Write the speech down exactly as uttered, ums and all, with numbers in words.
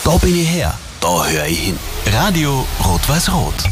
Da bin ich her, da höre ich hin. Radio Rot-Weiß-Rot.